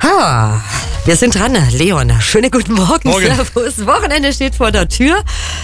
Wir sind dran, Leon. Schönen guten Morgen. Servus. Wochenende steht vor der Tür.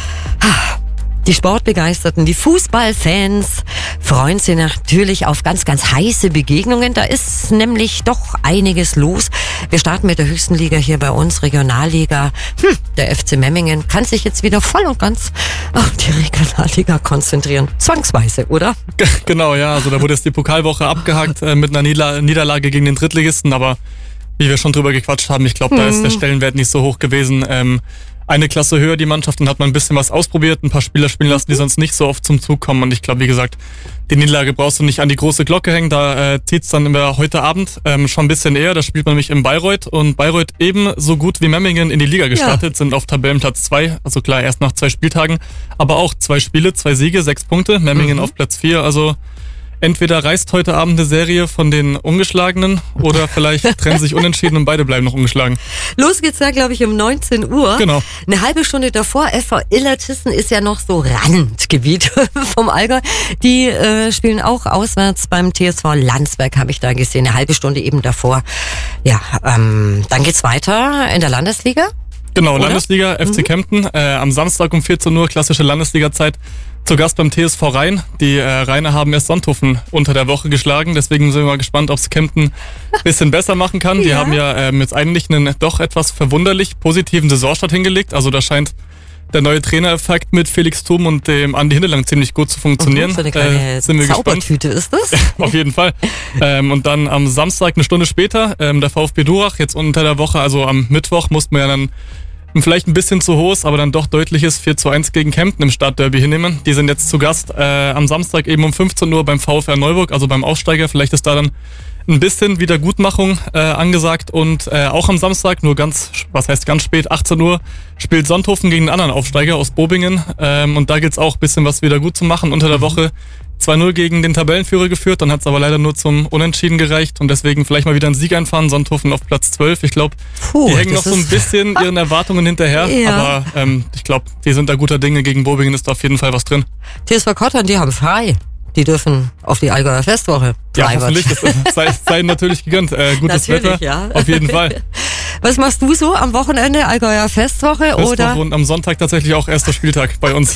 Die Sportbegeisterten, die Fußballfans freuen sich natürlich auf ganz, ganz heiße Begegnungen. Da ist nämlich doch einiges los. Wir starten mit der höchsten Liga hier bei uns, Regionalliga. Der FC Memmingen kann sich jetzt wieder voll und ganz auf die Regionalliga konzentrieren. Zwangsweise, oder? Genau, ja. Also da wurde jetzt die Pokalwoche abgehakt mit einer Niederlage gegen den Drittligisten. Aber wie wir schon drüber gequatscht haben, ich glaube, da ist der Stellenwert nicht so hoch gewesen. Eine Klasse höher die Mannschaft und hat man ein bisschen was ausprobiert, ein paar Spieler spielen lassen, die sonst nicht so oft zum Zug kommen. Und ich glaube, wie gesagt, die Niederlage brauchst du nicht an die große Glocke hängen, da zieht's dann immer heute Abend schon ein bisschen eher. Da spielt man nämlich in Bayreuth und Bayreuth eben so gut wie Memmingen in die Liga gestartet, sind auf Tabellenplatz 2, also klar erst nach 2 Spieltagen, aber auch 2 Spiele, 2 Siege, 6 Punkte, Memmingen auf Platz 4, also entweder reißt heute Abend eine Serie von den Ungeschlagenen oder vielleicht trennen sich unentschieden und beide bleiben noch ungeschlagen. Los geht's da, glaube ich, um 19 Uhr. Genau. Eine halbe Stunde davor, FV Illertissen ist ja noch so Randgebiet vom Allgäu. Die spielen auch auswärts beim TSV Landsberg, habe ich da gesehen. Eine halbe Stunde eben davor. Ja, dann geht's weiter in der Landesliga. Genau, oder? Landesliga, FC Kempten, am Samstag um 14 Uhr, klassische Landesliga-Zeit. Zu Gast beim TSV Rhein. Die Rheiner haben erst Sonthofen unter der Woche geschlagen, deswegen sind wir mal gespannt, ob es Kempten ein bisschen besser machen kann. Die haben ja jetzt eigentlich einen doch etwas verwunderlich positiven Saisonstart hingelegt. Also da scheint der neue Trainereffekt mit Felix Thum und dem Andi Hindelang ziemlich gut zu funktionieren. So eine kleine sind wir Zaubertüte ist das? Ja, auf jeden Fall. Und dann am Samstag, eine Stunde später, der VfB Durach, jetzt unter der Woche, also am Mittwoch, mussten wir ja dann vielleicht ein bisschen zu hohes, aber dann doch deutliches 4:1 gegen Kempten im Stadtderby hinnehmen. Die sind jetzt zu Gast am Samstag eben um 15 Uhr beim VfR Neuburg, also beim Aufsteiger. Vielleicht ist da dann ein bisschen Wiedergutmachung angesagt. Und auch am Samstag, nur ganz spät, 18 Uhr, spielt Sonthofen gegen einen anderen Aufsteiger aus Bobingen. Und da gilt's auch ein bisschen was wieder gut zu machen. Unter der Woche 2-0 gegen den Tabellenführer geführt, dann hat es aber leider nur zum Unentschieden gereicht und deswegen vielleicht mal wieder einen Sieg einfahren. Sonthofen auf Platz 12. Ich glaube, die hängen noch so ein bisschen ihren Erwartungen hinterher, aber ich glaube, die sind da guter Dinge. Gegen Bobingen ist da auf jeden Fall was drin. TSV Kottern, die haben frei. Die dürfen auf die Allgäuer Festwoche. Ja, hoffentlich. Das sei natürlich gegönnt. Gutes Wetter, ja. Auf jeden Fall. Was machst du so am Wochenende? Allgäuer Festwoche oder? Und am Sonntag tatsächlich auch erster Spieltag bei uns.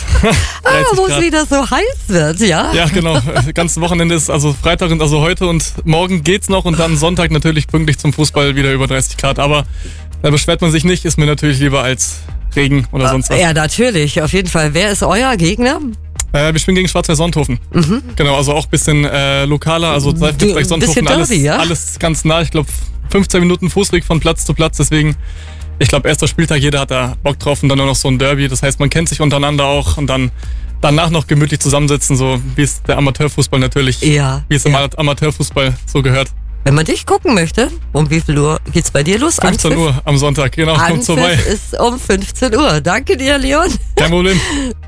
Wo es wieder so heiß wird, ja? Ja, genau. Das ganze Wochenende ist also Freitag und also heute und morgen geht's noch und dann Sonntag natürlich pünktlich zum Fußball wieder über 30 Grad. Aber da beschwert man sich nicht, ist mir natürlich lieber als Regen oder sonst was. Ja, natürlich, auf jeden Fall. Wer ist euer Gegner? Wir spielen gegen Schwarzweiß Sonthofen. Genau, also auch ein bisschen lokaler, also Seifenberg Sonthofen, Derby, alles ganz nah. Ich glaube 15 Minuten Fußweg von Platz zu Platz, deswegen, ich glaube, erster Spieltag, jeder hat da Bock drauf und dann nur noch so ein Derby. Das heißt, man kennt sich untereinander auch und dann danach noch gemütlich zusammensitzen, so wie es der Amateurfußball natürlich, wie es im Amateurfußball so gehört. Wenn man dich gucken möchte, um wie viel Uhr geht's bei dir los? 15 Uhr am Sonntag, genau, kommt vorbei. Ist um 15 Uhr. Danke dir, Leon. Kein Problem.